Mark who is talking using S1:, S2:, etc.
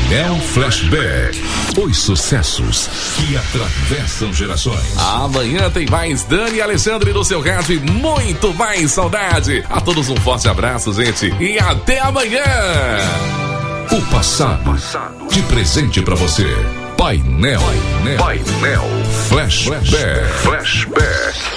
S1: Painel Flashback. Os sucessos que atravessam gerações.
S2: Amanhã tem mais Dani e Alexandre no seu rádio e muito mais saudade. A todos um forte abraço, gente, e até amanhã.
S1: O passado de presente pra você. Painel Flashback.